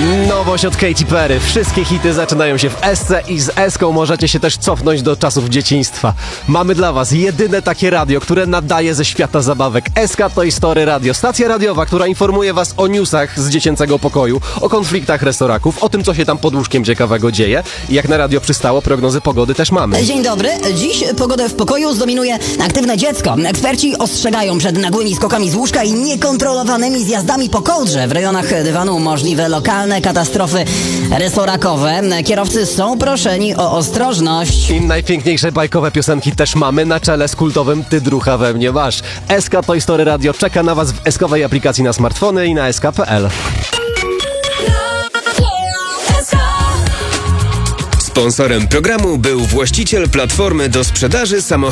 Nowość od Katy Perry. Wszystkie hity zaczynają się w Esce i z Eską możecie się też cofnąć do czasów dzieciństwa. Mamy dla was jedyne takie radio, które nadaje ze świata zabawek. Eska Toy Story Radio. Stacja radiowa, która informuje was o newsach z dziecięcego pokoju, o konfliktach restoraków, o tym, co się tam pod łóżkiem ciekawego dzieje. I jak na radio przystało, prognozy pogody też mamy. Dzień dobry. Dziś pogodę w pokoju zdominuje aktywne dziecko. Eksperci ostrzegają przed nagłymi skokami z łóżka i niekontrolowanymi zjazdami po kołdrze. W rejonach dywanu możliwe lokalne katastrofy restorakowe. Kierowcy są proszeni o ostrożność. I najpiękniejsze bajkowe piosenki też mamy na czele z kultowym Ty drucha we mnie masz. Eska Toy Story Radio czeka na was w eskowej aplikacji na smartfony i na sk.pl. Sponsorem programu był właściciel platformy do sprzedaży samochodów.